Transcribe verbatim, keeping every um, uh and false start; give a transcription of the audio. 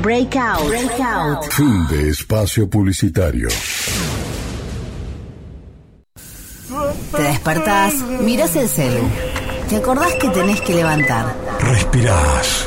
Breakout. Breakout. Fin de espacio publicitario. Te despertás, mirás el celu. Te acordás que tenés que levantar. Respirás.